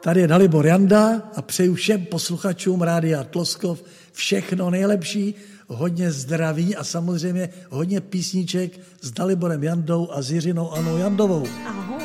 Tady je Dalibor Janda a přeju všem posluchačům Rádia Tloskov všechno nejlepší, hodně zdraví a samozřejmě hodně písniček s Daliborem Jandou a s Jiřinou Anou Jandovou. Ahoj.